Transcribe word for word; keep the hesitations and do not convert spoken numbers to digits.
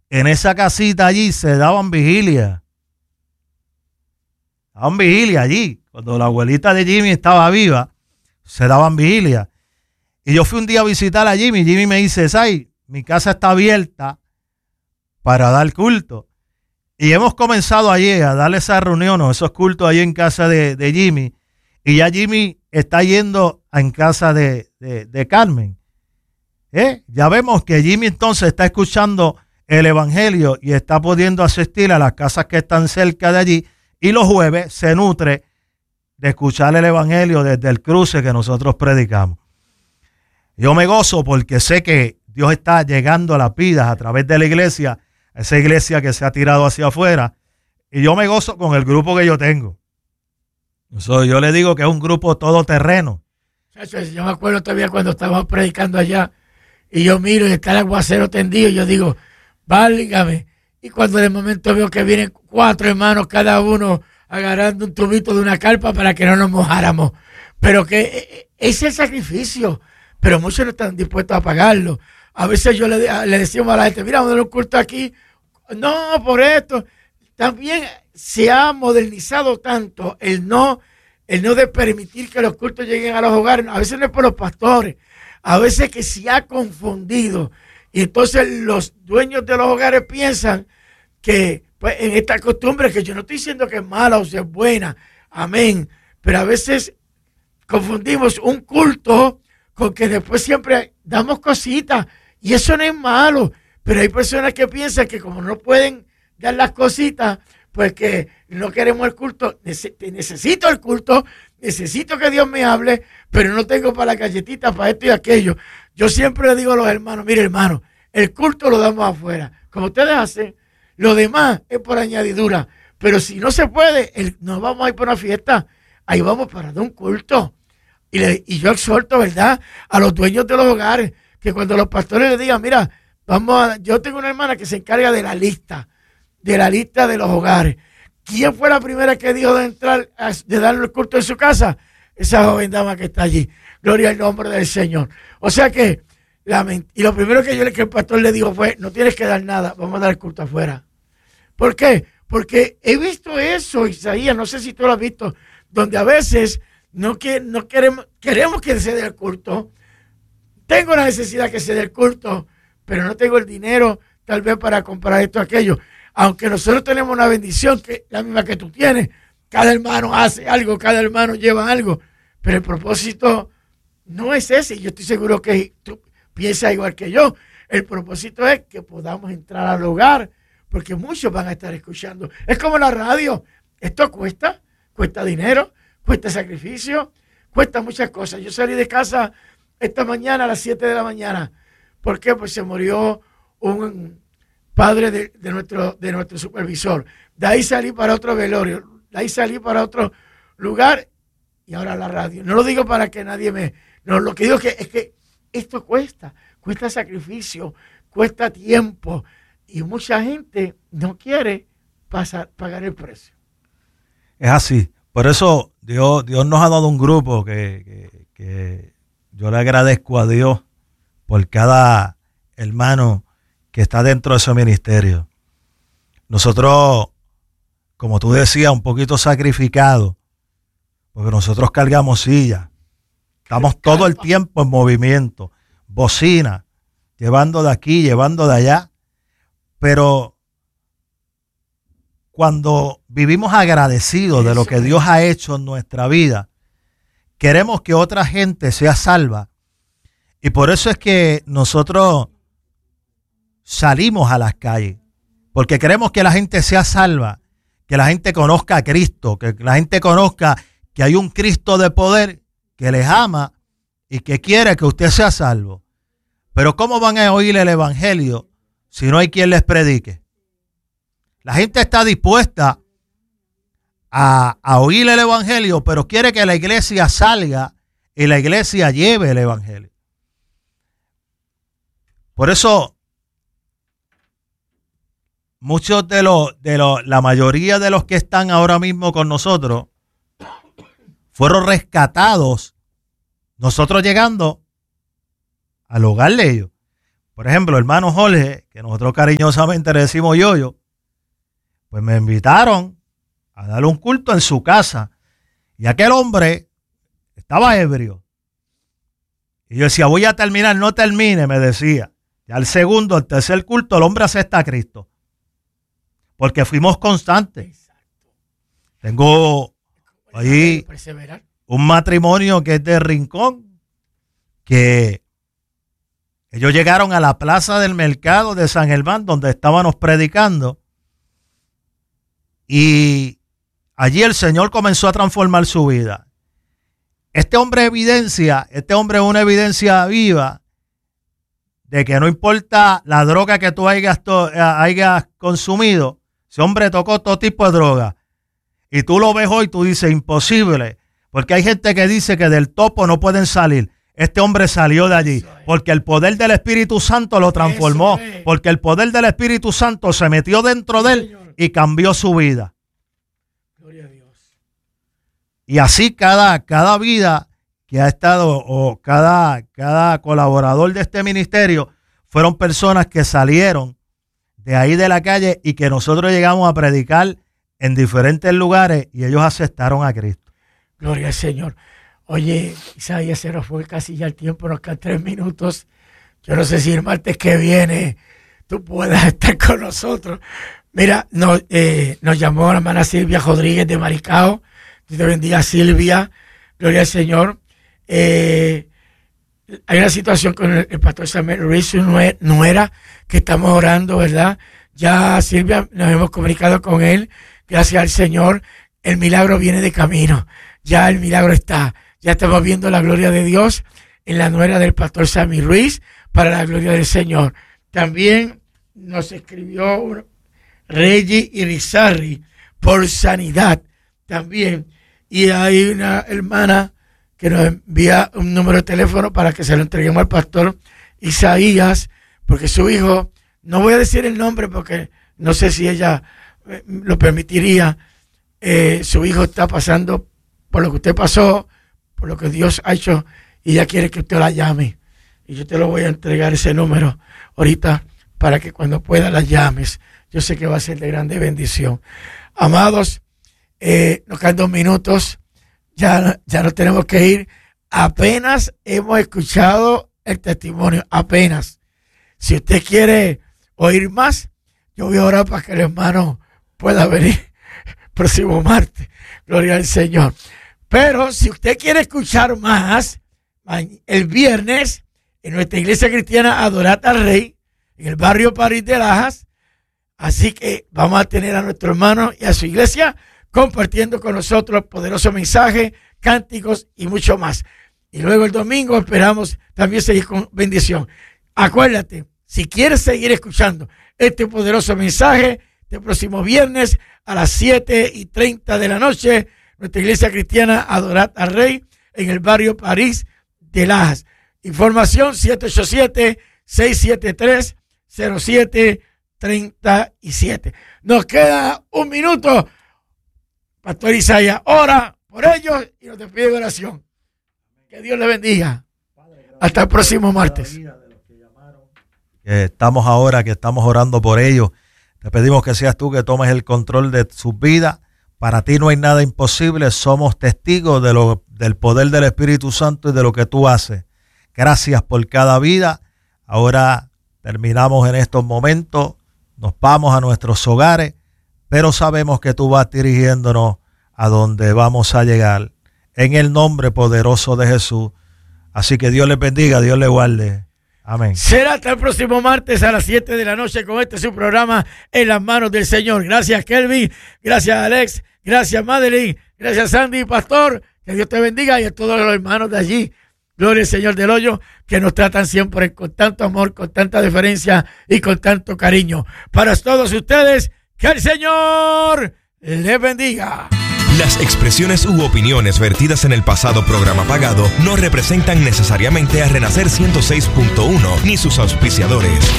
en esa casita allí se daban vigilia. Daban vigilia allí. Cuando la abuelita de Jimmy estaba viva, se daban vigilia. Y yo fui un día a visitar a Jimmy. Jimmy me dice, Sai, mi casa está abierta para dar culto. Y hemos comenzado allí a darle esas reuniones, esos cultos allí en casa de, de Jimmy. Y ya Jimmy está yendo en casa de, de, de Carmen. ¿Eh? Ya vemos que Jimmy entonces está escuchando el evangelio y está pudiendo asistir a las casas que están cerca de allí. Y los jueves se nutre de escuchar el evangelio desde el cruce que nosotros predicamos. Yo me gozo porque sé que Dios está llegando a las vidas a través de la iglesia, esa iglesia que se ha tirado hacia afuera, y yo me gozo con el grupo que yo tengo. Eso, yo le digo que es un grupo todoterreno. Yo me acuerdo todavía cuando estábamos predicando allá, y yo miro y está el aguacero tendido, y yo digo, válgame. Y cuando de momento veo que vienen cuatro hermanos, cada uno agarrando un tubito de una carpa para que no nos mojáramos. Pero que ese es el sacrificio, pero muchos no están dispuestos a pagarlo. A veces yo le, le decimos a la gente, mira, vamos a dar un culto aquí. No, por esto. También se ha modernizado tanto el no, el no de permitir que los cultos lleguen a los hogares. A veces no es por los pastores, a veces que se ha confundido. Y entonces los dueños de los hogares piensan que pues, en esta costumbre, que yo no estoy diciendo que es mala o sea buena, amén, pero a veces confundimos un culto con que después siempre damos cositas, y eso no es malo, pero hay personas que piensan que como no pueden dar las cositas, pues que no queremos el culto. Necesito el culto, necesito que Dios me hable, pero no tengo para la galletita, para esto y aquello. Yo siempre le digo a los hermanos, mire hermano, el culto lo damos afuera, como ustedes hacen, lo demás es por añadidura, pero si no se puede, el, nos vamos a ir para una fiesta, ahí vamos para dar un culto. Y, le, y yo exhorto, ¿verdad?, a los dueños de los hogares, que cuando los pastores les digan, mira, vamos a, yo tengo una hermana que se encarga de la lista, de la lista de los hogares. ¿Quién fue la primera que dijo de entrar, a, de darle el culto en su casa? Esa joven dama que está allí. Gloria al nombre del Señor. O sea que, la, y lo primero que yo le que el pastor le dijo fue, no tienes que dar nada, vamos a dar el culto afuera. ¿Por qué? Porque he visto eso, Isaías, no sé si tú lo has visto, donde a veces no, que, no queremos, queremos que se dé el culto. Tengo la necesidad que se dé el culto, pero no tengo el dinero tal vez para comprar esto o aquello. Aunque nosotros tenemos una bendición que la misma que tú tienes. Cada hermano hace algo, cada hermano lleva algo. Pero el propósito no es ese. Yo estoy seguro que tú piensas igual que yo. El propósito es que podamos entrar al hogar, porque muchos van a estar escuchando. Es como la radio. Esto cuesta, cuesta dinero, cuesta sacrificio, cuesta muchas cosas. Yo salí de casa esta mañana a las siete de la mañana. ¿Por qué? Pues se murió un padre de, de, nuestro, de nuestro supervisor. De ahí salí para otro velorio. De ahí salí para otro lugar y ahora la radio. No lo digo para que nadie me... No, lo que digo es que, es que esto cuesta. Cuesta sacrificio, cuesta tiempo. Y mucha gente no quiere pasar, pagar el precio. Es así. Por eso Dios, Dios nos ha dado un grupo que, que, que yo le agradezco a Dios por cada hermano que está dentro de ese ministerio. Nosotros, como tú decías, un poquito sacrificados, porque nosotros cargamos sillas. Estamos todo el tiempo en movimiento, bocina, llevando de aquí, llevando de allá. Pero cuando vivimos agradecidos de lo que Dios ha hecho en nuestra vida, queremos que otra gente sea salva. Y por eso es que nosotros salimos a las calles, porque queremos que la gente sea salva, que la gente conozca a Cristo, que la gente conozca que hay un Cristo de poder que les ama y que quiere que usted sea salvo. Pero ¿cómo van a oír el evangelio si no hay quien les predique? La gente está dispuesta a, a oír el evangelio, pero quiere que la iglesia salga y la iglesia lleve el evangelio. Por eso, muchos de los, de los, la mayoría de los que están ahora mismo con nosotros fueron rescatados, nosotros llegando al hogar de ellos. Por ejemplo, el hermano Jorge, que nosotros cariñosamente le decimos Yoyo, pues me invitaron a darle un culto en su casa. Y aquel hombre estaba ebrio. Y yo decía, voy a terminar, no termine, me decía. Y al segundo, al tercer culto, el hombre acepta a Cristo. Porque fuimos constantes. Tengo ahí un matrimonio que es de Rincón, que ellos llegaron a la plaza del mercado de San Germán, donde estábamos predicando, y allí el Señor comenzó a transformar su vida. Este hombre evidencia, este hombre es una evidencia viva de que no importa la droga que tú hayas, to, hayas consumido, ese hombre tocó todo tipo de droga. Y tú lo ves hoy, tú dices, imposible, porque hay gente que dice que del topo no pueden salir. Este hombre salió de allí porque el poder del Espíritu Santo lo transformó, porque el poder del Espíritu Santo se metió dentro de él y cambió su vida. Gloria a Dios. Y así cada, cada vida que ha estado, o cada, cada colaborador de este ministerio, fueron personas que salieron de ahí de la calle y que nosotros llegamos a predicar en diferentes lugares y ellos aceptaron a Cristo. Gloria al Señor. Oye, Isaías, se nos fue casi ya el tiempo, nos quedan tres minutos. Yo no sé si el martes que viene tú puedas estar con nosotros. Mira, nos, eh, nos llamó la hermana Silvia Rodríguez de Maricao. Dios te bendiga, Silvia. Gloria al Señor. Eh, hay una situación con el, el pastor Samuel Ruiz, su nuera, que estamos orando, ¿verdad? Ya, Silvia, nos hemos comunicado con él. Gracias al Señor. El milagro viene de camino. Ya el milagro está. Ya estamos viendo la gloria de Dios en la nuera del pastor Sammy Ruiz para la gloria del Señor. También nos escribió Reggie Irizarry por sanidad también. Y hay una hermana que nos envía un número de teléfono para que se lo entreguemos al pastor Isaías, porque su hijo, no voy a decir el nombre porque no sé si ella lo permitiría, eh, su hijo está pasando por lo que usted pasó, por lo que Dios ha hecho, y ella quiere que usted la llame. Y yo te lo voy a entregar ese número ahorita para que cuando pueda la llames. Yo sé que va a ser de grande bendición. Amados, eh, nos quedan dos minutos, ya, ya nos tenemos que ir. Apenas hemos escuchado el testimonio, apenas. Si usted quiere oír más, yo voy a orar para que el hermano pueda venir próximo martes. Gloria al Señor. Pero si usted quiere escuchar más, el viernes en nuestra iglesia cristiana Adorar al Rey, en el barrio París de Lajas, así que vamos a tener a nuestro hermano y a su iglesia compartiendo con nosotros poderosos mensajes, cánticos y mucho más. Y luego el domingo esperamos también seguir con bendición. Acuérdate, si quieres seguir escuchando este poderoso mensaje, el próximo viernes a las siete y treinta de la noche, nuestra iglesia cristiana Adorar al Rey en el barrio París de Lajas. Información siete ocho siete, seis siete tres, cero siete tres siete. Nos queda un minuto. Pastor Isaías, ora por ellos y nos despide de oración. Que Dios le bendiga. Hasta el próximo martes. Estamos ahora que estamos orando por ellos. Te pedimos que seas tú que tomes el control de sus vidas. Para ti no hay nada imposible. Somos testigos de lo, del poder del Espíritu Santo y de lo que tú haces. Gracias por cada vida. Ahora terminamos en estos momentos. Nos vamos a nuestros hogares, pero sabemos que tú vas dirigiéndonos a donde vamos a llegar. En el nombre poderoso de Jesús. Así que Dios les bendiga, Dios les guarde. Amén. Será hasta el próximo martes a las siete de la noche con este su programa En las manos del Señor. Gracias, Kelvin. Gracias, Alex. Gracias, Madeline. Gracias, Sandy, Pastor. Que Dios te bendiga y a todos los hermanos de allí. Gloria al Señor del Hoyo, que nos tratan siempre con tanto amor, con tanta deferencia y con tanto cariño. Para todos ustedes, que el Señor les bendiga. Las expresiones u opiniones vertidas en el pasado programa pagado no representan necesariamente a Renacer ciento seis punto uno ni sus auspiciadores.